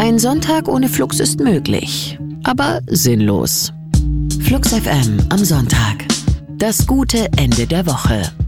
Ein Sonntag ohne Flux ist möglich, aber sinnlos. Flux FM am Sonntag. Das gute Ende der Woche.